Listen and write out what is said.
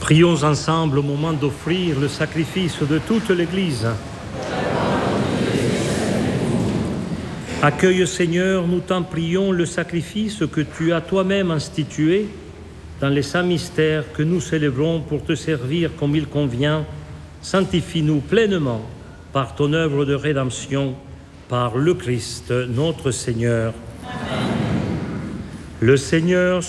Prions ensemble au moment d'offrir le sacrifice de toute l'Église. Accueille, Seigneur, nous t'en prions, le sacrifice que tu as toi-même institué dans les saints mystères que nous célébrons pour te servir comme il convient. Sanctifie-nous pleinement par ton œuvre de rédemption, par le Christ, notre Seigneur. Amen. Le Seigneur